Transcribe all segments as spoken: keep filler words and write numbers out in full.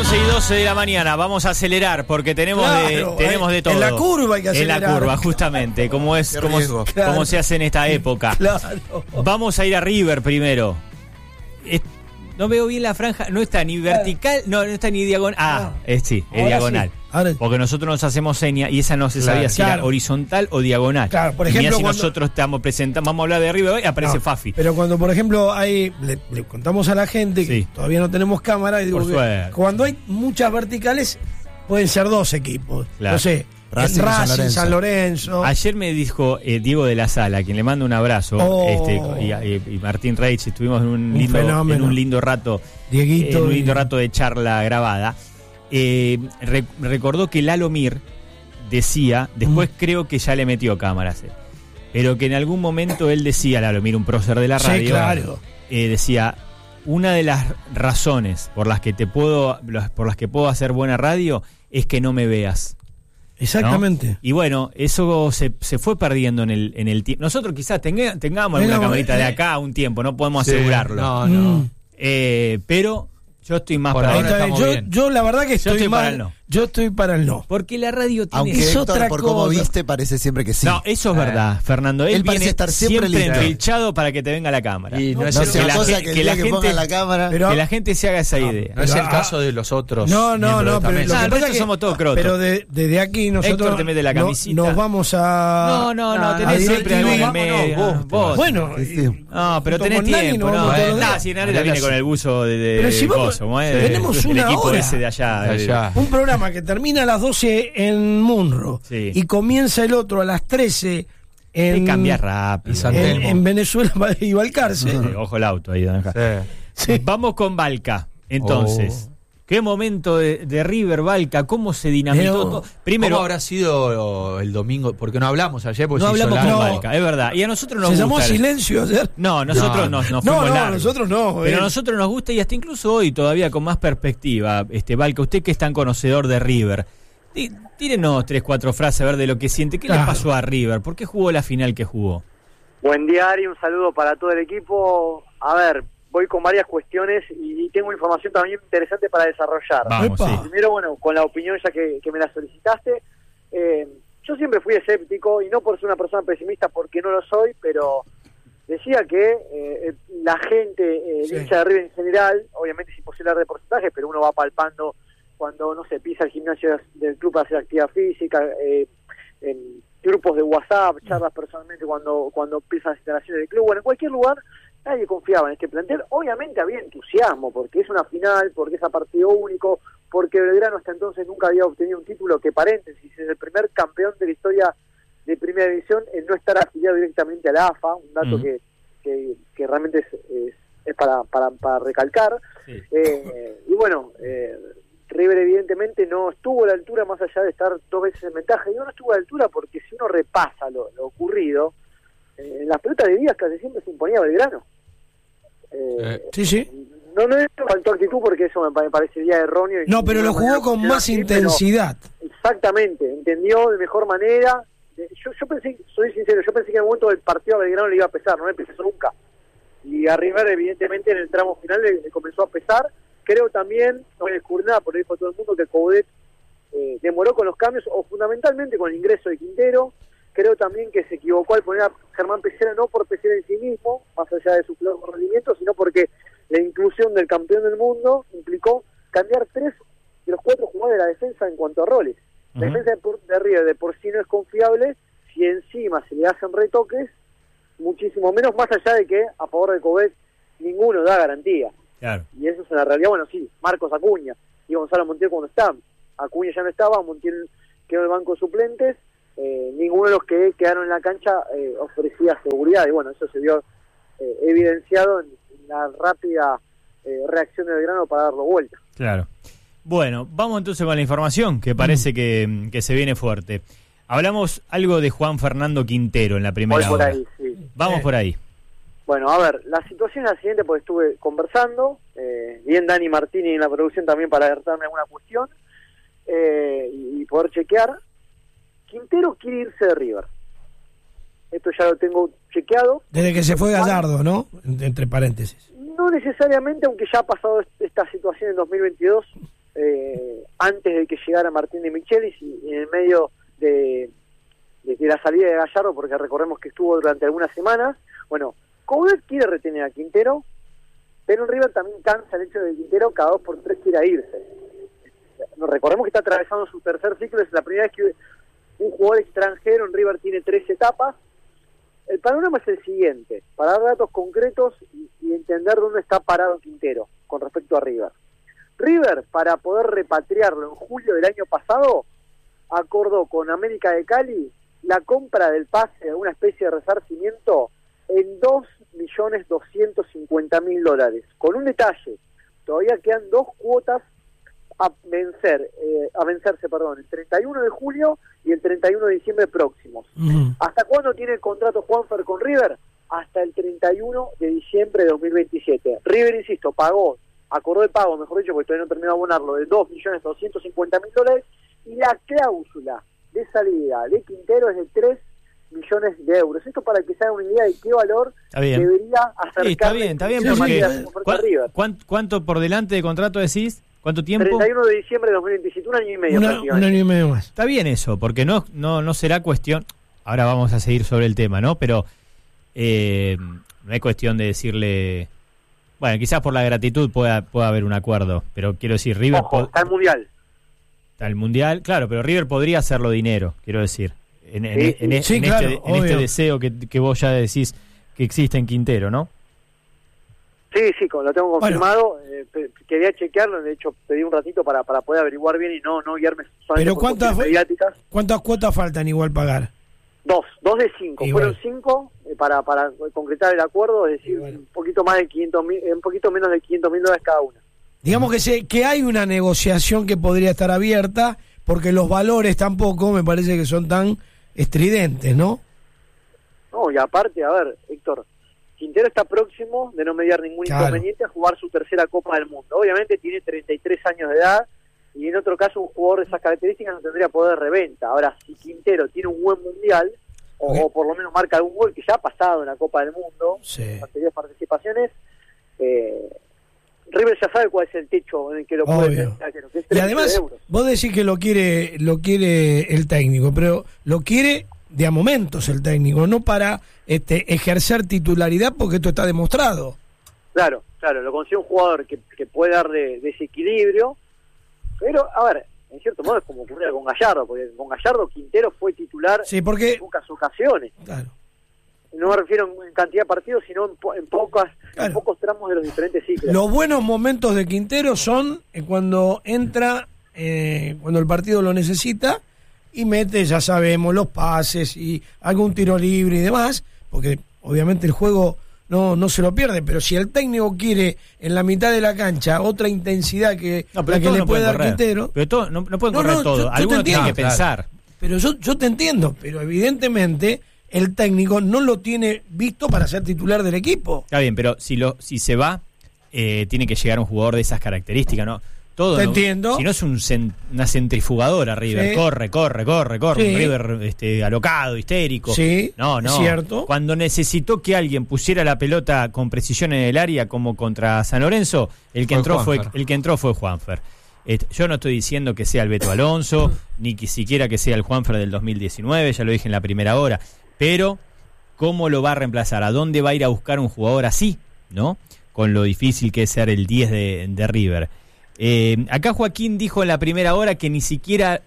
once y doce de la mañana, vamos a acelerar porque tenemos claro, de tenemos de todo. En la curva hay que acelerar. En la curva, justamente, como es como, claro. como se hace en esta época. Claro. Vamos a ir a River primero. Es, no veo bien la franja, no está ni vertical, no, no está ni diagonal. Ah, es, sí, es Ahora diagonal. sí. Ahora... Porque nosotros nos hacemos seña y esa no se claro, sabía si claro. era horizontal o diagonal. Claro, por y ejemplo, mirá si cuando... nosotros estamos presentando, vamos a hablar de River hoy, aparece no, Fafi. Pero cuando, por ejemplo, hay le, le contamos a la gente que sí. todavía no tenemos cámara y digo Por que suerte. cuando hay muchas verticales pueden ser dos equipos. Claro. No sé, Racing, Racing, San Lorenzo. San Lorenzo. Ayer me dijo eh, Diego de la Sala, a quien le mando un abrazo, Oh. este, y, y- y Martín Reich, estuvimos en un, Un lindo, fenómeno. en un lindo rato, Dieguito en un y- lindo rato de charla grabada. Eh, re- recordó que Lalo Mir decía, después Mm. creo que ya le metió cámaras, eh, pero que en algún momento él decía, Lalo Mir, un prócer de la Sí, radio, claro. eh, decía, una de las razones por las que te puedo, por las que puedo hacer buena radio es que no me veas. Exactamente. ¿No? Y bueno, eso se, se fue perdiendo en el en el tiempo. Nosotros quizás tenga, tengamos alguna Bueno, camarita eh, de acá un tiempo, no podemos Sí, asegurarlo. No, no. Mm. Eh, pero yo estoy más Por para Ahí ahora está el bien. estamos yo, bien. yo la verdad que estoy, estoy mal, para el no. Yo estoy para el no. porque la radio tiene Aunque Es Héctor, otra por cómo cosa. viste, parece siempre que sí. No, eso es Eh. verdad, Fernando. Él, Él parece viene estar siempre listo. empilchado para que te venga la cámara. Y no, No, es No el sea la cosa gen- que el que día la que gente- pongan la cámara. Pero- que la gente se haga esa No, idea. no es el Ah, caso de los otros. No, no, miembros no, de esta pero mesa. lo Ah, que el pasa resto es que somos todos crotos. Pero de- desde aquí nosotros Héctor te mete la no- camisita. nos vamos a No, no, no, No, tenés no, siempre no, algo en el vámonos, medio. vos, Vos. Bueno, Sí, sí. y- No, pero junto tenés con Nani tiempo, nos ¿no? vamos todos Eh, los Nah, días. si Nani viene con el buzo de, de, Pero si de vamos- coso, ¿cómo es? tenemos del una equipo hora. ese de allá. De de- allá. Un programa que termina a las doce en Munro Sí. y comienza el otro a las trece Te en, cambias rápido. En San en, Telmo. en Venezuela y Balcarce. Sí, ojo el auto ahí, Danja. Sí. Sí. Vamos con Balca, entonces. Oh. ¿Qué momento de, de River Balca? ¿Cómo se dinamitó Pero, todo? Primero, ¿Cómo habrá sido el domingo? Porque no hablamos ayer. Porque no se hizo hablamos con largo. Balca, es verdad. Y a nosotros nos Se llamó gusta. silencio ayer. No, nosotros No. nos, nos No, fuimos no, largos. nosotros no. Pero eh. a nosotros nos gusta y hasta incluso hoy todavía con más perspectiva, este Balca, usted que es tan conocedor de River, tí- tírenos tres, cuatro frases a ver de lo que siente. ¿Qué Claro. le pasó a River? ¿Por qué jugó la final que jugó? Buen día, Ari, un saludo para todo el equipo. A ver, voy con varias cuestiones y, y tengo información también interesante para desarrollar. Vamos, Epa. sí. Primero, bueno, con la opinión ya que, que me la solicitaste, eh, yo siempre fui escéptico y no por ser una persona pesimista porque no lo soy, pero decía que eh, la gente, eh, el Sí. hincha de River en general, obviamente es imposible hablar de porcentajes, pero uno va palpando cuando, no se pisa el gimnasio del club para hacer actividad física, eh, en grupos de WhatsApp, charlas personalmente cuando cuando empiezan las instalaciones del club, bueno, en cualquier lugar nadie confiaba en este plantel. Obviamente había entusiasmo, porque es una final, porque es a partido único, porque Belgrano hasta entonces nunca había obtenido un título que, paréntesis, es el primer campeón de la historia de Primera División en no estar afiliado directamente a la A F A, un dato Mm. que, que, que realmente es, es, es para, para, para recalcar. Sí. Eh, y bueno, eh, River evidentemente no estuvo a la altura más allá de estar dos veces en ventaja, y no estuvo a la altura porque si uno repasa lo, lo ocurrido, eh, en las pelotas de días casi siempre se imponía Belgrano. Eh, Eh, Sí, sí. no, no es faltó actitud porque eso me, pa- me parecería erróneo. y No, pero de lo ninguna manera jugó con funcionó más así, pero intensidad. Exactamente, entendió de mejor manera. Eh, Yo, yo pensé, soy sincero, yo pensé que en el momento del partido a Belgrano le iba a pesar, no le pesó nunca. Y a River, evidentemente, en el tramo final le, le comenzó a pesar. Creo también, no voy a descubrir nada, porque dijo todo el mundo que Coudet eh, demoró con los cambios, o fundamentalmente con el ingreso de Quintero. Creo también que se equivocó al poner a Germán Pesera, no por Pesera en sí mismo, más allá de su flojo rendimiento, sino porque la inclusión del campeón del mundo implicó cambiar tres de los cuatro jugadores de la defensa en cuanto a roles. La Ujú. defensa de, por- de River de por sí no es confiable, si encima se le hacen retoques, muchísimo menos, más allá de que a favor de Coudet ninguno da garantía. Claro. Y eso es en la realidad. Bueno, sí, Marcos Acuña y Gonzalo Montiel cuando están. Acuña ya no estaba, Montiel quedó en el banco de suplentes. Eh, ninguno de los que quedaron en la cancha eh, ofrecía seguridad, y bueno, eso se vio eh, evidenciado en, en la rápida eh, reacción de Belgrano para darlo vuelta. Claro. Bueno, vamos entonces con la información, que parece que, que se viene fuerte. Hablamos algo de Juan Fernando Quintero en la primera Voy por hora. ahí, sí. Vamos Sí. por ahí. Bueno, a ver, la situación es la siguiente, porque estuve conversando, eh, bien Dani Martini en la producción también para alertarme alguna cuestión, eh, y, y poder chequear. Quintero quiere irse de River. Esto ya lo tengo chequeado. Desde que se fue Gallardo, ¿no? En- Entre paréntesis. No necesariamente, aunque ya ha pasado est- esta situación en dos mil veintidós, eh, antes de que llegara Martín de Michelis y, y en el medio de, de, de la salida de Gallardo, porque recordemos que estuvo durante algunas semanas. Bueno, Coudet quiere retener a Quintero, pero en River también cansa el hecho de que Quintero cada dos por tres quiera irse. Nos recordemos que está atravesando su tercer ciclo, es la primera vez que un jugador extranjero en River tiene tres etapas. El panorama es el siguiente, para dar datos concretos y, y entender dónde está parado Quintero con respecto a River. River, para poder repatriarlo en julio del año pasado, acordó con América de Cali la compra del pase de una especie de resarcimiento en dos millones doscientos cincuenta mil dólares. Con un detalle, todavía quedan dos cuotas a vencer, eh, a vencerse, perdón, el treinta y uno de julio y el treinta y uno de diciembre próximos. Uh-huh. ¿Hasta cuándo tiene el contrato Juanfer con River? Hasta el treinta y uno de diciembre de dos mil veintisiete. River, insisto, pagó, acordó el pago, mejor dicho, porque todavía no terminó de abonarlo, de dos millones doscientos cincuenta mil dólares, y la cláusula de salida de Quintero es de tres millones de euros. Esto para que se haga una idea de qué valor debería acercar. Sí, está bien, está bien, porque ¿cu- ¿cuánto, ¿cuánto por delante de contrato decís? ¿Cuánto tiempo? treinta y uno de diciembre de dos mil veintisiete, un año y medio. Una, un año y medio más. Está bien eso, porque no, no, no será cuestión, ahora vamos a seguir sobre el tema, ¿no? Pero eh, no es cuestión de decirle, bueno, quizás por la gratitud pueda, pueda haber un acuerdo, pero quiero decir, River... Ojo, está el Mundial. Está el Mundial, claro, pero River podría hacerlo dinero, quiero decir. En, en, sí, en, en, sí, en, claro, este, en este deseo que, que vos ya decís que existe en Quintero, ¿no? Sí, sí, lo tengo confirmado. Bueno. Eh, quería chequearlo, de hecho pedí un ratito para, para poder averiguar bien y no, no guiarme solamente por cuántas mediáticas. ¿Cuántas cuotas faltan igual pagar? Dos, dos de cinco. Igual. Fueron cinco eh, para, para concretar el acuerdo, es decir, igual. un poquito más de quinientos mil, un poquito menos de quinientos mil dólares cada una. Digamos que, se, que hay una negociación que podría estar abierta, porque los valores tampoco me parece que son tan estridentes, ¿no? No, y aparte, a ver, Héctor, Quintero está próximo de no mediar ningún claro. inconveniente a jugar su tercera Copa del Mundo. Obviamente tiene treinta y tres años de edad y en otro caso un jugador de esas características no tendría poder de reventa. Ahora, si Quintero tiene un buen mundial, o, okay. o por lo menos marca algún gol que ya ha pasado en la Copa del Mundo, sí. en anteriores participaciones, eh, River ya sabe cuál es el techo en el que lo puede pensar, que es y además, vos decís que lo quiere, lo quiere el técnico, pero lo quiere de a momentos el técnico, no para este ejercer titularidad, porque esto está demostrado. Claro, claro, lo considera un jugador que, que puede darle desequilibrio, pero, a ver, en cierto modo es como ocurría con Gallardo, porque con Gallardo Quintero fue titular sí, porque... en pocas ocasiones. Claro. No me refiero en cantidad de partidos, sino en, po- en, pocas, claro. en pocos tramos de los diferentes ciclos. Los buenos momentos de Quintero son cuando entra, eh, cuando el partido lo necesita, y mete, ya sabemos, los pases y algún tiro libre y demás, porque obviamente el juego no no se lo pierde, pero si el técnico quiere en la mitad de la cancha otra intensidad que no, la que le no puede dar correr. Quintero... Pero todo, no, no pueden no, correr no, todo, yo, yo algunos tienen que claro. pensar. Pero yo, yo te entiendo, pero evidentemente el técnico no lo tiene visto para ser titular del equipo. Está bien, pero si lo si se va, eh, tiene que llegar un jugador de esas características, ¿no? Todo, Te no, entiendo. Si no es un cent, una centrifugadora River, sí. corre, corre, corre, corre, sí. un River este, alocado, histérico. Sí, no, no. es cierto. Cuando necesitó que alguien pusiera la pelota con precisión en el área, como contra San Lorenzo, el que fue entró Juanfer. fue el que entró fue Juanfer. Eh, yo no estoy diciendo que sea el Beto Alonso, ni que siquiera que sea el Juanfer del dos mil diecinueve, ya lo dije en la primera hora, pero ¿cómo lo va a reemplazar? ¿A dónde va a ir a buscar un jugador así? ¿No? Con lo difícil que es ser el diez de, de River. Eh, acá Joaquín dijo en la primera hora que ni siquiera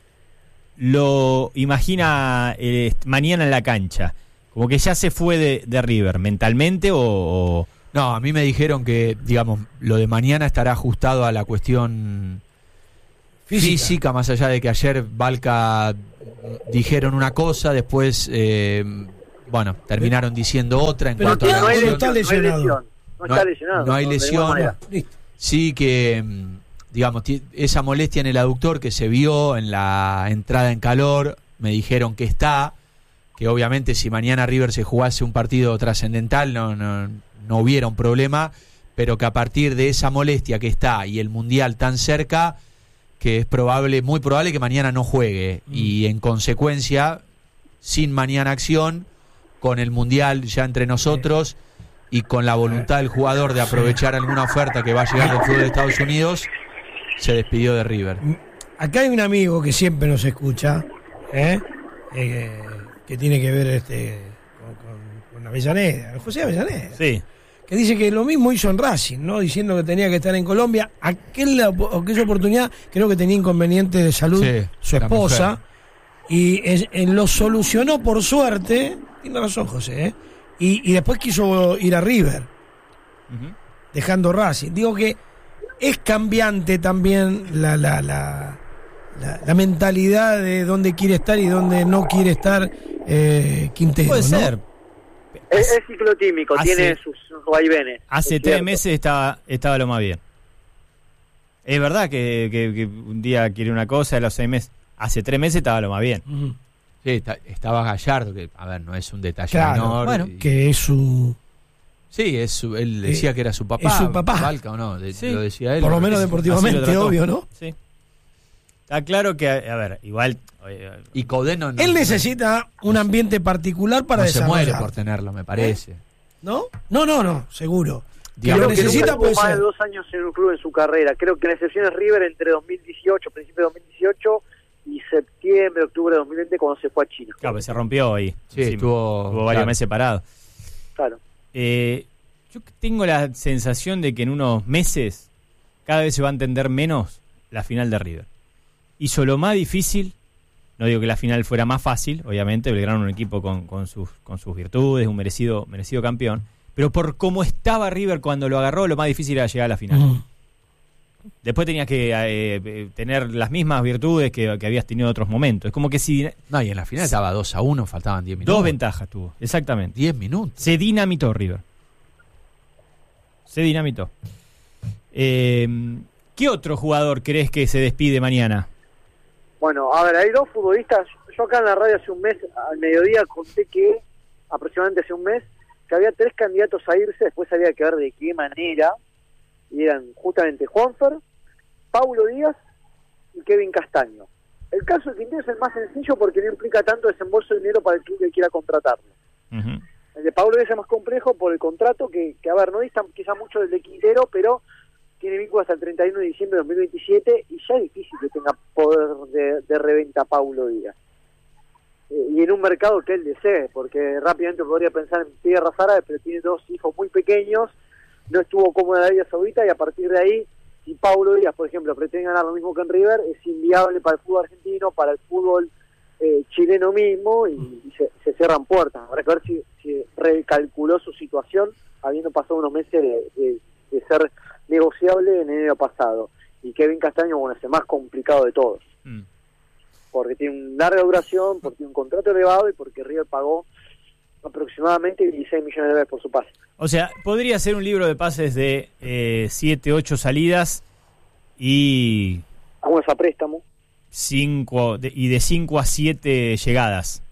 lo imagina eh, mañana en la cancha. Como que ya se fue de, de River, mentalmente o, o... No, a mí me dijeron que, digamos, lo de mañana estará ajustado a la cuestión física, física más allá de que ayer Balca dijeron una cosa, después, eh, bueno, terminaron diciendo otra en pero cuanto a la no hay lesión. lesión, está lesionado. no hay lesión, no, No, está lesionado, no hay no, de ninguna lesión. manera. Sí que, digamos, t- esa molestia en el aductor que se vio en la entrada en calor, me dijeron que está, que obviamente si mañana River se jugase un partido trascendental no, no, no hubiera un problema, pero que a partir de esa molestia que está y el Mundial tan cerca, que es probable, muy probable que mañana no juegue, mm. y en consecuencia, sin mañana acción, con el Mundial ya entre nosotros y con la voluntad del jugador de aprovechar alguna oferta que va a llegar del fútbol de Estados Unidos, se despidió de River. Acá hay un amigo que siempre nos escucha, ¿eh? Eh, que tiene que ver este con, con, con Avellaneda, José Avellaneda. Sí. Que dice que lo mismo hizo en Racing, ¿no? Diciendo que tenía que estar en Colombia. Aquel, aquella oportunidad creo que tenía inconvenientes de salud Sí, su esposa. Y es, él lo solucionó por suerte. Tiene razón, José, ¿eh? Y, y después quiso ir a River, Uh-huh. dejando Racing. Digo que es cambiante también la, la, la, la, la mentalidad de dónde quiere estar y dónde no quiere estar eh, Quintero. Puede ¿no? ser. Es, es ciclotímico, Hace- tiene sus, sus vaivenes. Hace es tres cierto. meses estaba, estaba lo más bien. Es verdad que, que- que un día quiere una cosa, a los seis meses. Hace tres meses estaba lo más bien. Ujú. Sí, está- estaba Gallardo, que a ver, no es un detalle Claro, menor. bueno, y- Que es su... Sí, es su- él decía que era su papá. es su papá. Valca, ¿o no? De- Sí. Lo decía él. Por lo ¿no? menos Así deportivamente, lo trató. obvio, ¿no? Sí. Está claro que, a ver, igual. eh, Y Codeno no, Él necesita un ambiente particular para no se desarrollar. muere por tenerlo, me parece. ¿No? No, no, no, seguro. Que Digamos lo Creo que necesita nunca puede estuvo más ser. de dos años en un club en su carrera. Creo que la excepción es River entre dos mil dieciocho, principio de dos mil dieciocho y septiembre, octubre de dos mil veinte cuando se fue a China. claro, pues se rompió ahí. Sí, estuvo- Estuvo varios claro. meses parado. Claro. Eh, yo tengo la sensación de que en unos meses cada vez se va a entender menos la final de River. Hizo lo más difícil, no digo que la final fuera más fácil, obviamente, Belgrano es un equipo con, con, sus, con sus virtudes, un merecido, merecido campeón, pero por cómo estaba River cuando lo agarró, lo más difícil era llegar a la final. Mm. Después tenías que eh, eh, tener las mismas virtudes que, que habías tenido en otros momentos. Es como que si... No, y en la final estaba dos a uno, faltaban diez minutos. Dos ventajas tuvo, exactamente. diez minutos. Se dinamitó River. Se dinamitó. Eh, ¿Qué otro jugador crees que se despide mañana? Bueno, a ver, hay dos futbolistas. Yo acá en la radio hace un mes, al mediodía, conté que, aproximadamente hace un mes, que había tres candidatos a irse, después había que ver de qué manera, y eran justamente Juanfer, Paulo Díaz y Kevin Castaño. El caso de Quintero es el más sencillo porque no implica tanto desembolso de dinero para el club que quiera contratarlo. Uh-huh. El de Paulo Díaz es más complejo por el contrato que, que a ver, no dista quizá mucho del de Quintero, pero tiene vínculo hasta el treinta y uno de diciembre de dos mil veintisiete y ya es difícil que tenga poder de, de reventa Paulo Díaz. Eh, y en un mercado que él desee, porque rápidamente podría pensar en tierras árabes, pero tiene dos hijos muy pequeños, no estuvo cómodo en Arabia Saudita y a partir de ahí, si Paulo Díaz, por ejemplo, pretende ganar lo mismo que en River, es inviable para el fútbol argentino, para el fútbol eh, chileno mismo y, y se, se cierran puertas. Habrá que ver si, si recalculó su situación habiendo pasado unos meses de, de, de ser negociable en enero pasado. Y Kevin Castaño, bueno, es el más complicado de todos, Mm. porque tiene una larga duración, porque tiene un contrato elevado y porque River pagó aproximadamente dieciséis millones de dólares por su pase. O sea, podría ser un libro de pases de siete, ocho salidas y Algunos a préstamo. cinco de, y de cinco a siete llegadas.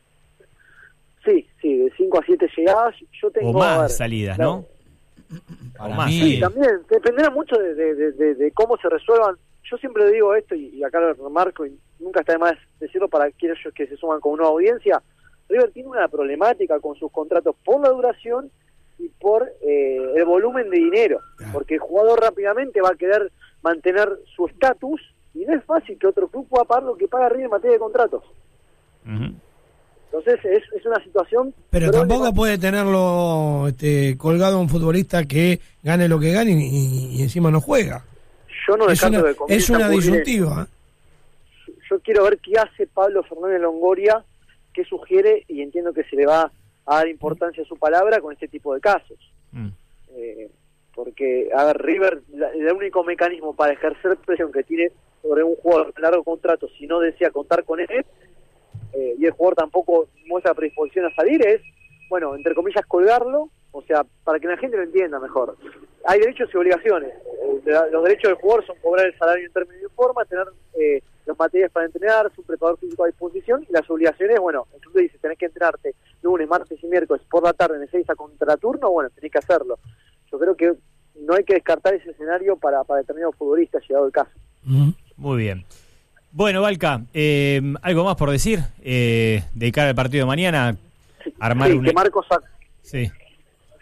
Sí, sí, de cinco a siete llegadas. Yo tengo, O más a ver, salidas, claro. ¿no? Para O más. mí, Sí, también, dependerá mucho de, de, de, de, de cómo se resuelvan. Yo siempre digo esto, y, y acá lo remarco, y nunca está de más decirlo para aquellos que se suman con una audiencia. River tiene una problemática con sus contratos por la duración y por eh, el volumen de dinero, porque el jugador rápidamente va a querer mantener su estatus, y no es fácil que otro club pueda pagar lo que paga River en materia de contratos. Uh-huh. Entonces es, es una situación... Pero problemática. tampoco puede tenerlo este, colgado a un futbolista que gane lo que gane y, y- y encima no juega. Yo no Es descarto una, que comience es a una ocurrir disyuntiva. eso. Yo quiero ver qué hace Pablo Fernández Longoria, qué sugiere, y entiendo que se le va a dar importancia a su palabra con este tipo de casos. Mm. Eh, porque, a ver, River, la- el único mecanismo para ejercer presión que tiene sobre un jugador de largo contrato, si no desea contar con él, eh, y el jugador tampoco muestra predisposición a salir, es, bueno, entre comillas, colgarlo, o sea, para que la gente lo entienda mejor. Hay derechos y obligaciones. Eh, de- los derechos del jugador son cobrar el salario en términos de forma, tener eh, los materiales para entrenar, su preparador físico a disposición, y las obligaciones, bueno, el club te dice, tenés que entrenarte lunes, martes y miércoles por la tarde en el seis a contraturno, bueno, tenés que hacerlo. Yo creo que no hay que descartar ese escenario para, para determinados futbolistas, llegado el caso. Ujú. Muy bien. Bueno, Valca, eh, ¿algo más por decir? Eh, de cara al partido de mañana, armar sí, un... que Marcos... Sa- Sí.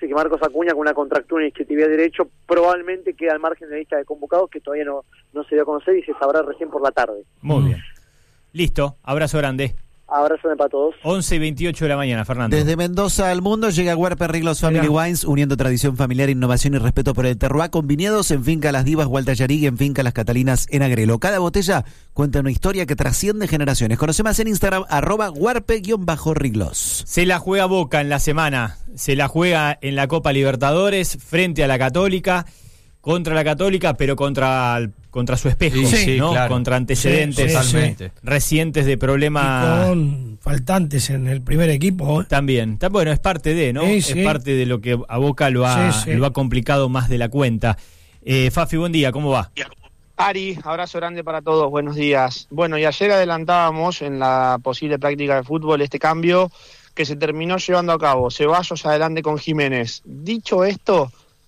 Así que Marcos Acuña, con una contractura en isquiotibial derecho, probablemente queda al margen de la lista de convocados, que todavía no, no se dio a conocer y se sabrá recién por la tarde. Muy bien. Listo, abrazo grande. Abrazo para todos. once y veintiocho de la mañana, Fernando. Desde Mendoza al mundo llega Huarpe Riglos Family Wines, uniendo tradición familiar, innovación y respeto por el terroir, con viñedos en Finca Las Divas, Gualtallarí, y en Finca Las Catalinas, en Agrelo. Cada botella cuenta una historia que trasciende generaciones. Conoce más en Instagram, arroba Huarpe-Riglos. Se la juega Boca en la semana, se la juega en la Copa Libertadores, frente a la Católica, contra la Católica, pero contra el contra su espejo, sí, sí, ¿no? Claro. Contra antecedentes Sí, sí, Totalmente. recientes de problemas. Y con faltantes en el primer equipo. ¿eh? También, Está- bueno, es parte de, ¿no? Sí, es sí. parte de lo que a Boca lo ha, Sí, sí. lo ha complicado más de la cuenta. Eh, Fafi, buen día, ¿cómo va? Ari, abrazo grande para todos, buenos días. Bueno, y ayer adelantábamos en la posible práctica de fútbol este cambio que se terminó llevando a cabo. Ceballos adelante con Jiménez. Dicho esto,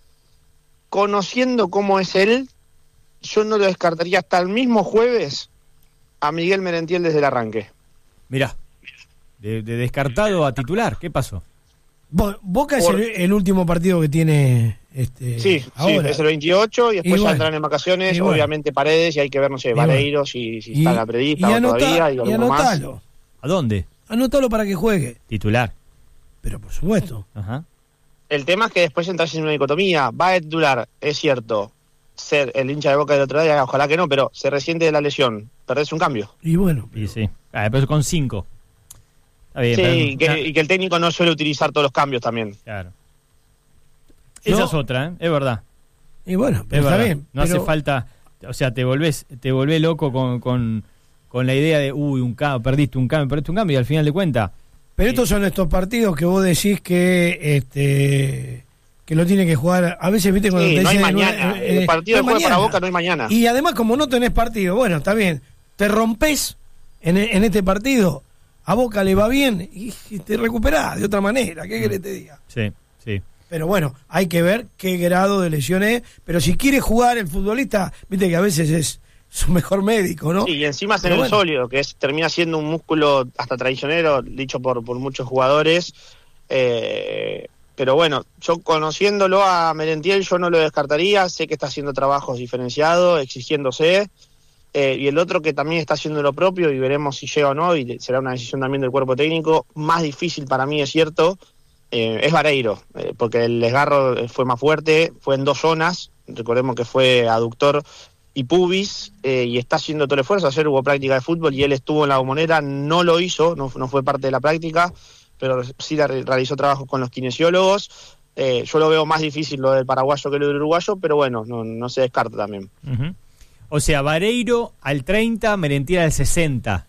conociendo cómo es él, yo no lo descartaría hasta el mismo jueves a Miguel Merentiel desde el arranque. Mirá, de, de descartado a titular, ¿qué pasó? Bo- Boca Por- es el, el último partido que tiene este, Sí, sí, ahora. es el veintiocho y después Y ya bueno, entran en vacaciones, y bueno. obviamente Paredes, y hay que ver, no sé, Y Vareiro, si, si Y- está en la predista y o anota- todavía, y y alguno más. anotalo. ¿A dónde? Anotalo para que juegue. Titular. Pero por supuesto. Ajá. El tema es que después entras en una dicotomía. Va a titular, es cierto, ser el hincha de Boca del otro día, ojalá que no, pero se resiente de la lesión. Perdés un cambio. Y bueno. Y sí. Ah, pero con cinco. Está bien, Sí, pero- y que, y que el técnico no suele utilizar todos los cambios también. Claro. No. Esa es otra, ¿eh? Es verdad. Y bueno, pero Es está verdad. bien. No pero- hace falta, o sea, te volvés, te volvés loco con, con, con la idea de, uy, un cambio, perdiste un cambio, perdiste un cambio, y al final de cuentas, Pero estos son estos partidos que vos decís que este que lo tiene que jugar. A veces, viste, cuando Sí, te no hay dicen, mañana. eh, El partido no de hay juego para mañana. Boca no hay mañana. Y además, como no tenés partido, bueno, está bien, te rompes en, en este partido, a Boca le va bien y, y te recuperás de otra manera. ¿Qué querés te diga? sí, sí. Pero bueno, hay que ver qué grado de lesiones. Pero si quiere jugar el futbolista, viste que a veces es su mejor médico, ¿no? Sí, y encima es en Pero el bueno. sólido, que es termina siendo un músculo hasta traicionero, dicho por, por muchos jugadores. Eh, pero bueno, yo conociéndolo a Merentiel, yo no lo descartaría. Sé que está haciendo trabajos diferenciados, exigiéndose. Eh, y el otro que también está haciendo lo propio, y veremos si llega o no, y será una decisión también del cuerpo técnico. Más difícil para mí, es cierto, eh, es Vareiro, eh, porque el desgarro fue más fuerte, fue en dos zonas. Recordemos que fue aductor y pubis, eh, y está haciendo todo el esfuerzo. Ayer hubo práctica de fútbol y él estuvo en la Bombonera, no lo hizo, no, no fue parte de la práctica, pero sí la re- realizó trabajos con los kinesiólogos. Eh, yo lo veo más difícil lo del paraguayo que lo del uruguayo, pero bueno, no, no se descarta también. Ujú. O sea, Vareiro al treinta, Merentiel al sesenta.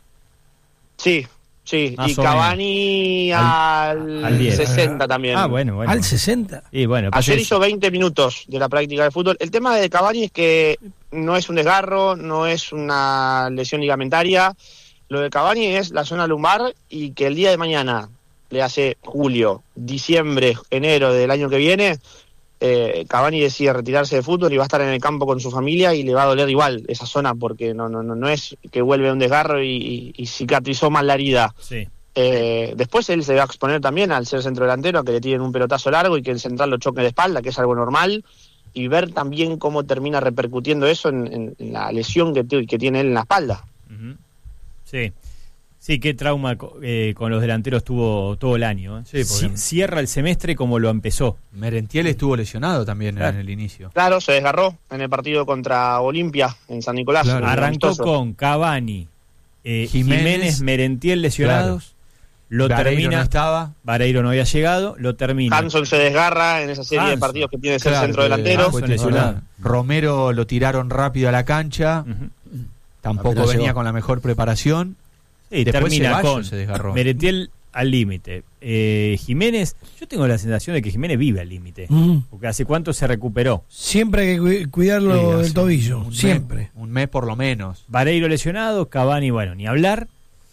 Sí, sí, Más y o Cavani Al- al, al diez. sesenta también. Ah, bueno, bueno. Al sesenta. Y bueno, pues Ayer es- hizo veinte minutos de la práctica de fútbol. El tema de Cavani es que no es un desgarro, no es una lesión ligamentaria. Lo de Cavani es la zona lumbar, y que el día de mañana, le hace julio, diciembre, enero del año que viene, eh, Cavani decide retirarse de fútbol y va a estar en el campo con su familia, y le va a doler igual esa zona, porque no no no, no es que vuelve un desgarro y, y, y cicatrizó mal la herida. sí. Eh, después él se va a exponer también al ser centro delantero, a que le tiren un pelotazo largo y que el central lo choque de espalda, que es algo normal, y ver también cómo termina repercutiendo eso en, en- en la lesión que, t- que tiene él en la espalda. Ujú. Sí. Sí, qué trauma co- eh, con los delanteros tuvo todo el año. ¿eh? Sí, porque- Ci- Cierra el semestre como lo empezó. Merentiel estuvo lesionado también Claro. en el inicio. Claro, se desgarró en el partido contra Olimpia en San Nicolás. Claro. en el Arrancó amistoso. con Cavani, eh, Jiménez, Jiménez, Merentiel lesionados. Lo Vareiro termina. no estaba. Vareiro no había llegado. Lo termina. Hanson se desgarra en esa serie de Hanson. partidos que tiene que ser Claro, centro que delantero. Hanson fue lesionado. titular. Romero lo tiraron rápido a la cancha. Ujú. Tampoco Apenas venía llegó. con la mejor preparación. Sí, Después termina Ceballos con se desgarró. Merentiel al límite. Eh, Jiménez, yo tengo la sensación de que Jiménez vive al límite. Mm. Porque hace cuánto se recuperó. Siempre hay que cu- cuidarlo Sí, hace del tobillo. un mes- Siempre. un mes por lo menos. Vareiro lesionado, Cavani, bueno, ni hablar.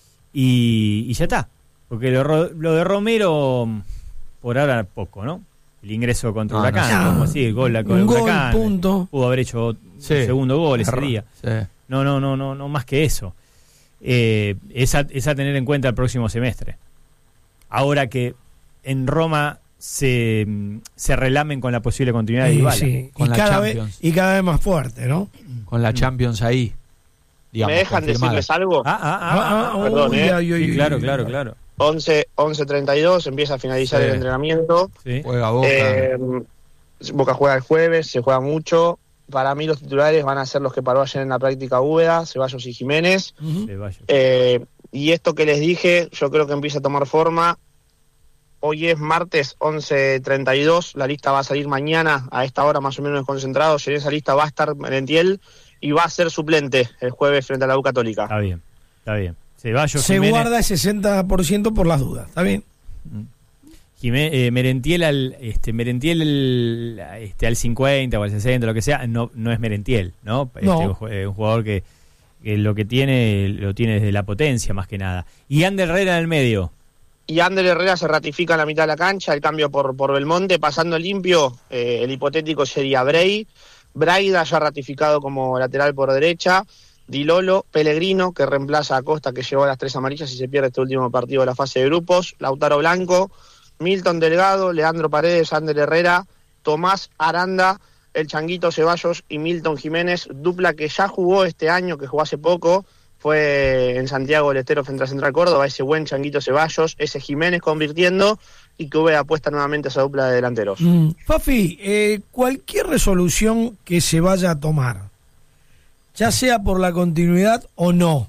Y, y ya está. Porque lo, ro- lo de Romero, por ahora poco, ¿no? El ingreso contra No, Huracán, no sé. como así, el gol con Un el gol, Huracán. punto. Pudo haber hecho un Sí. segundo gol ese Error. día. Sí. No, no, no, no, no más que eso. Eh, es, a, es a tener en cuenta el próximo semestre. Ahora que en Roma se, se relamen con la posible continuidad de Sí, Dybala. sí. Con y, la cada vez, Champions. y cada vez más fuerte, ¿no? Con la Champions ahí. Digamos, ¿Me dejan confirmada. decirles algo? Ah, ah, ah, Ah, ah, ah, perdón, uy, eh. ay, ay, sí, ay, claro, ay, claro, ay. claro. once, once treinta y dos, empieza a finalizar Sí. el entrenamiento. Sí. Juega Boca. Eh, Boca juega el jueves, se juega mucho. Para mí los titulares van a ser los que paró ayer en la práctica Úbeda, Ceballos y Jiménez. Ujú. Ceballos. Eh, y esto que les dije, yo creo que empieza a tomar forma. Hoy es martes once treinta y dos, la lista va a salir mañana a esta hora más o menos concentrados. En esa lista va a estar Merentiel y va a ser suplente el jueves frente a la U Católica. Está bien, está bien. Ceballos, Se Jiménez, guarda el sesenta por ciento por las dudas, ¿está bien? Jimé- eh, Merentiel al este Merentiel el- este al cincuenta o al sesenta, lo que sea, no no es Merentiel, ¿no? Este, No. un, ju- eh, un jugador que, que lo que tiene lo tiene desde la potencia más que nada. Y Ander Herrera en el medio. Y Ander Herrera se ratifica en la mitad de la cancha, el cambio por, por Belmonte, pasando limpio, eh, el hipotético sería Bray, Braida ya ratificado como lateral por derecha, Di Lolo, Pellegrino, que reemplaza a Costa, que llevó las tres amarillas y se pierde este último partido de la fase de grupos, Lautaro Blanco, Milton Delgado, Leandro Paredes, Ander Herrera, Tomás Aranda, el Changuito Ceballos y Milton Jiménez, dupla que ya jugó este año, que jugó hace poco, fue en Santiago del Estero frente a Central Córdoba, ese buen Changuito Ceballos, ese Jiménez convirtiendo y que hubiera apuesta nuevamente a esa dupla de delanteros. Mm. Fafi, eh, cualquier resolución que se vaya a tomar, ya sea por la continuidad o no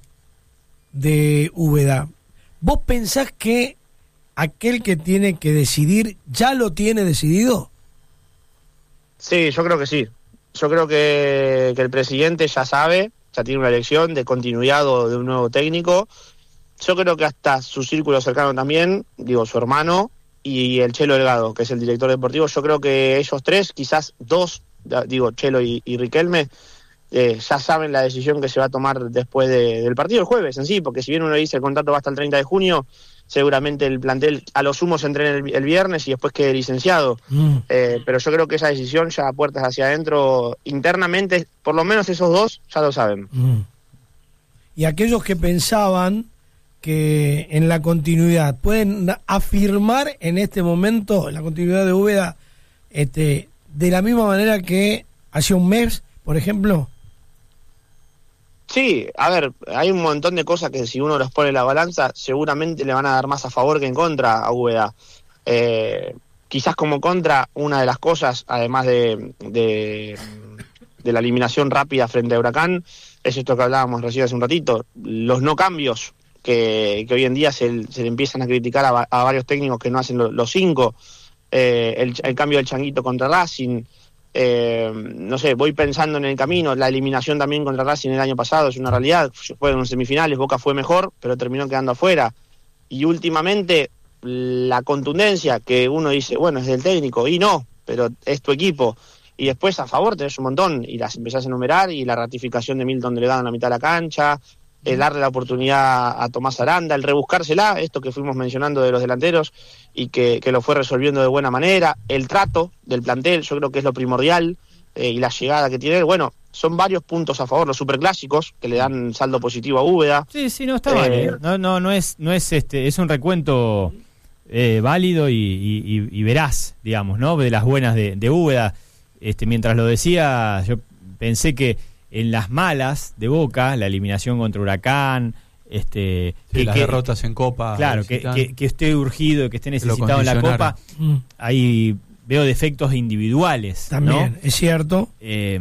de Úbeda, ¿vos pensás que aquel que tiene que decidir ya lo tiene decidido? Sí, yo creo que sí. Yo creo que, que el presidente ya sabe, ya tiene una elección de continuidad o de un nuevo técnico. Yo creo que hasta su círculo cercano también, digo, su hermano y el Chelo Delgado, que es el director deportivo, yo creo que ellos tres, quizás dos, digo, Chelo y, y Riquelme, eh, ya saben la decisión que se va a tomar después de, del partido el jueves en sí, porque si bien uno dice el contrato va hasta el treinta de junio, seguramente el plantel a lo sumo se entrena el, el viernes y después quede licenciado. Mm. Eh, pero yo creo que esa decisión ya puertas hacia adentro, internamente, por lo menos esos dos ya lo saben. Mm. Y aquellos que pensaban que en la continuidad, ¿pueden afirmar en este momento la continuidad de Úbeda este, de la misma manera que hace un mes, por ejemplo? Sí, a ver, hay un montón de cosas que si uno los pone en la balanza, seguramente le van a dar más a favor que en contra a Úbeda. Eh, quizás como contra, una de las cosas, además de, de, de la eliminación rápida frente a Huracán, es esto que hablábamos recién hace un ratito, los no cambios que, que hoy en día se, se le empiezan a criticar a, a varios técnicos que no hacen lo, los cinco, eh, el, el cambio del Changuito contra Racing, eh, no sé, voy pensando en el camino, la eliminación también contra Racing el año pasado es una realidad, fueron en semifinales, Boca fue mejor, pero terminó quedando afuera, y últimamente la contundencia que uno dice, bueno, es del técnico, y no, pero es tu equipo, y después a favor tenés un montón, y las empezás a enumerar, y la ratificación de Milton Delgado en la mitad de la cancha, el darle la oportunidad a Tomás Aranda, el rebuscársela, esto que fuimos mencionando de los delanteros, y que, que lo fue resolviendo de buena manera, el trato del plantel, yo creo que es lo primordial, eh, y la llegada que tiene, bueno, son varios puntos a favor, los superclásicos, que le dan saldo positivo a Úbeda. Sí, sí, no está mal, Eh, ¿eh? No, no, no es, no es este, es un recuento eh, válido y, y, y- y veraz, digamos, ¿no? De las buenas de, de Úbeda. Este, mientras lo decía, yo pensé que en las malas de Boca, la eliminación contra Huracán, este, Sí, que, las que- derrotas en Copa. claro, que, visitante. que, que esté urgido, que esté lo necesitado en la condicionaron. Copa, Mm. ahí veo defectos individuales, También, ¿no? es cierto. Eh,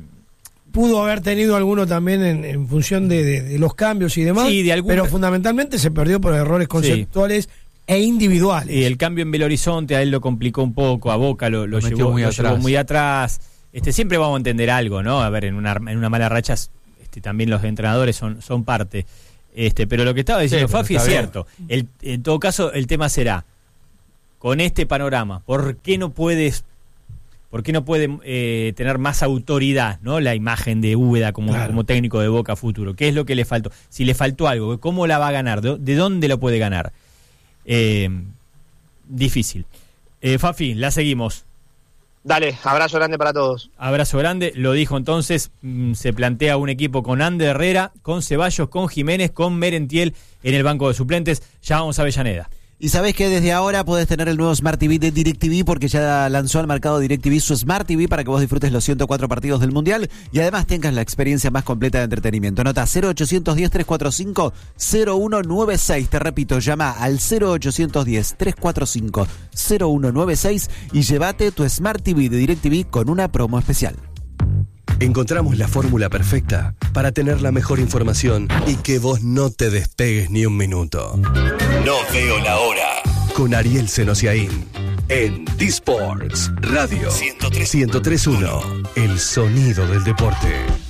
Pudo haber tenido alguno también en, en función de, de- de los cambios y demás, Sí, de algún- pero fundamentalmente se perdió por errores conceptuales e individuales. Y el cambio en Belo Horizonte a él lo complicó un poco, a Boca lo, lo Lo metió llevó, muy lo llevó atrás. muy atrás. Este, siempre vamos a entender algo, ¿no? A ver, en una, en una mala racha este, también los entrenadores son, son parte. Este, pero lo que estaba diciendo Sí, pero Fafi es está bien. cierto. El, en todo caso, el tema será, con este panorama, ¿por qué no puedes, por qué no puede eh, tener más autoridad, ¿no? La imagen de Úbeda como, Claro. como técnico de Boca futuro. ¿Qué es lo que le faltó? Si le faltó algo, ¿cómo la va a ganar? ¿De, de dónde lo puede ganar? Eh, difícil. Eh, Fafi, la seguimos. Dale, abrazo grande para todos. Abrazo grande, lo dijo entonces, mm, se plantea un equipo con Ander Herrera, con Ceballos, con Jiménez, con Merentiel en el banco de suplentes. Ya vamos a Avellaneda. Y sabés que desde ahora podés tener el nuevo Smart T V de DirecTV porque ya lanzó al mercado DirecTV su Smart T V para que vos disfrutes los ciento cuatro partidos del Mundial y además tengas la experiencia más completa de entretenimiento. Anota cero ochocientos diez, trescientos cuarenta y cinco, cero uno nueve seis. Te repito, llama al cero ochocientos diez, trescientos cuarenta y cinco, cero uno nueve seis y llévate tu Smart T V de DirecTV con una promo especial. Encontramos la fórmula perfecta para tener la mejor información y que vos no te despegues ni un minuto. No veo la hora. Con Ariel Senosiaín en D-Sports Radio ciento tres punto uno. El sonido del deporte.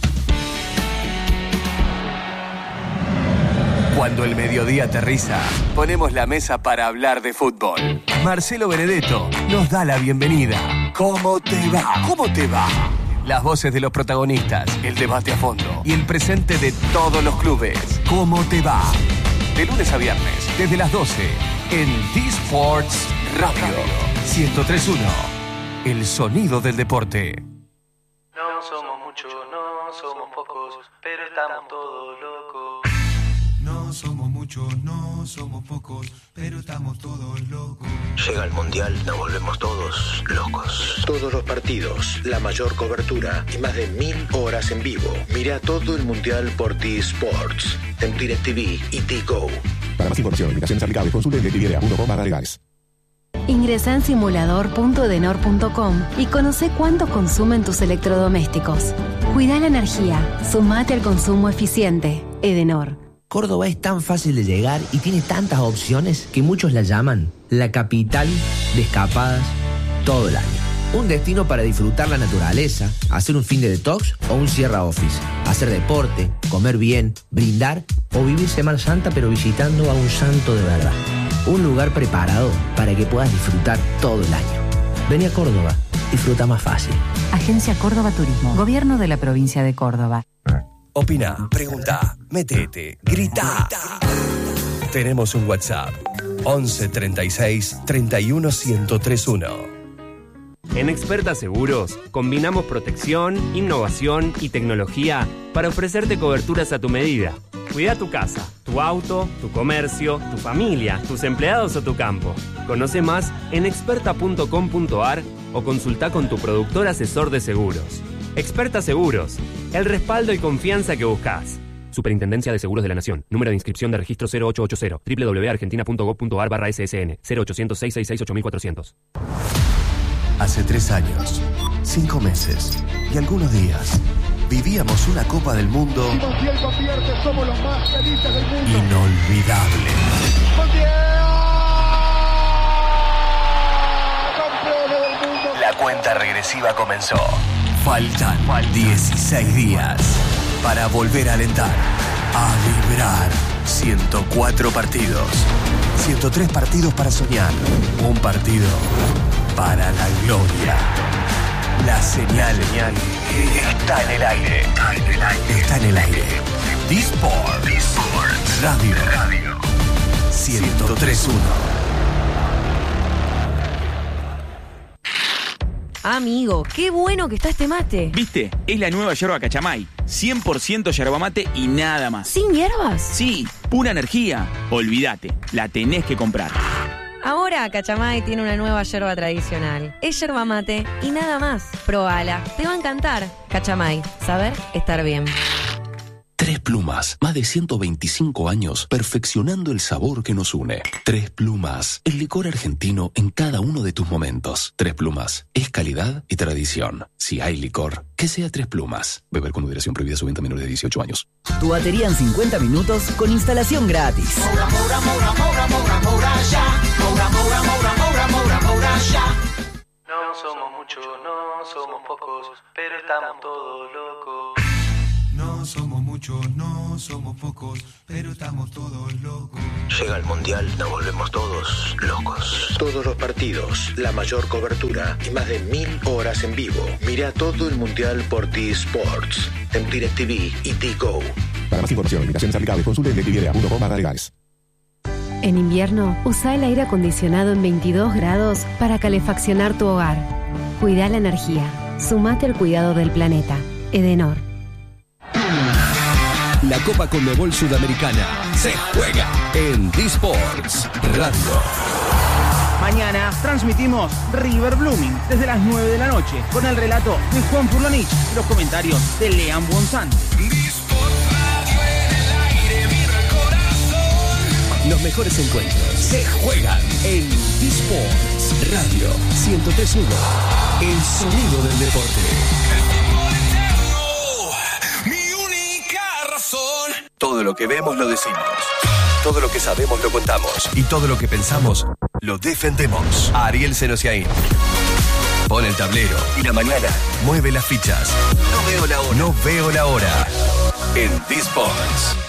Cuando el mediodía aterriza, ponemos la mesa para hablar de fútbol. Marcelo Benedetto nos da la bienvenida. ¿Cómo te va? ¿Cómo te va? Las voces de los protagonistas, el debate a fondo y el presente de todos los clubes. ¿Cómo te va? De lunes a viernes, desde las doce, en D-Sports Radio ciento tres punto uno. El sonido del deporte. No somos muchos, no somos pocos, pero estamos todos locos. No somos muchos, no somos pocos, pero estamos todos locos. Llega el Mundial, nos volvemos todos locos. Todos los partidos, la mayor cobertura y más de mil horas en vivo. Mira todo el Mundial por D-Sports, en DirecTV y D-Go. Para más información, limitaciones aplicables, consulte en directv punto com barra legales. Ingresa en simulador punto edenor punto com y conoce cuánto consumen tus electrodomésticos. Cuida la energía, sumate al consumo eficiente. Edenor. Córdoba es tan fácil de llegar y tiene tantas opciones que muchos la llaman la capital de escapadas todo el año. Un destino para disfrutar la naturaleza, hacer un fin de detox o un Sierra Office, hacer deporte, comer bien, brindar o vivir Semana Santa pero visitando a un santo de verdad. Un lugar preparado para que puedas disfrutar todo el año. Vení a Córdoba, disfruta más fácil. Agencia Córdoba Turismo, Gobierno de la Provincia de Córdoba. Opina, pregunta, metete, grita. Tenemos un WhatsApp once treinta y seis, treinta y uno, ciento tres punto uno. En Experta Seguros combinamos protección, innovación y tecnología para ofrecerte coberturas a tu medida. Cuida tu casa, tu auto, tu comercio, tu familia, tus empleados o tu campo. Conoce más en experta punto com punto ar o consulta con tu productor asesor de seguros. Experta Seguros, el respaldo y confianza que buscas. Superintendencia de Seguros de la Nación. Número de inscripción de registro cero ocho ocho cero. doble u doble u doble u punto argentina punto gov punto ar barra ese ese ene. cero ochocientos, seiscientos sesenta y seis, ocho mil cuatrocientos. Hace tres años, cinco meses y algunos días, vivíamos una Copa del Mundo Montiel convierte, somos los más felices del mundo. Inolvidable. Campeones del mundo. La cuenta regresiva comenzó. Faltan dieciséis días para volver a alentar, a vibrar. ciento cuatro partidos, ciento tres partidos para soñar, un partido para la gloria. La señal está en el aire. Está en el aire. Está en el aire. D-Sports Radio. Radio. ciento tres punto uno. Amigo, qué bueno que está este mate. ¿Viste? Es la nueva yerba Cachamay. cien por ciento yerba mate y nada más. ¿Sin hierbas? Sí, pura energía. Olvídate, la tenés que comprar. Ahora Cachamay tiene una nueva yerba tradicional. Es yerba mate y nada más. Probala, te va a encantar. Cachamay, saber estar bien. Tres Plumas, más de ciento veinticinco años perfeccionando el sabor que nos une. Tres Plumas, el licor argentino en cada uno de tus momentos. Tres Plumas, es calidad y tradición. Si hay licor, que sea Tres Plumas. Beber con moderación, prohibida su venta a menores de dieciocho años. Tu batería en cincuenta minutos con instalación gratis. Moura, Moura, Moura, Moura, Moura, Moura, ya. Moura, Moura, Moura, Moura, Moura, Moura, ya. No somos muchos, no somos pocos, pero estamos todos locos. No somos muchos, no somos pocos, pero estamos todos locos. Llega el Mundial, nos volvemos todos locos. Todos los partidos, la mayor cobertura y más de mil horas en vivo. Mira todo el Mundial por D-Sports, en DirecTV y D-Go. Para más información, limitaciones aplicables, consulte en directv punto com barra legales. En invierno, usa el aire acondicionado en veintidós grados para calefaccionar tu hogar. Cuida la energía. Sumate al cuidado del planeta. Edenor. La Copa Conmebol Sudamericana se juega en D-Sports Radio. Mañana transmitimos River Blooming desde las nueve de la noche con el relato de Juan Furlanich y los comentarios de Lean Bonzante. Los mejores encuentros se juegan en D-Sports Radio ciento tres punto uno. El sonido del deporte. Todo lo que vemos lo decimos. Todo lo que sabemos lo contamos. Y todo lo que pensamos lo defendemos. Ariel Senosiaín. Pone el tablero y la mañana mueve las fichas. No veo la hora. No veo la hora. En D-Sports.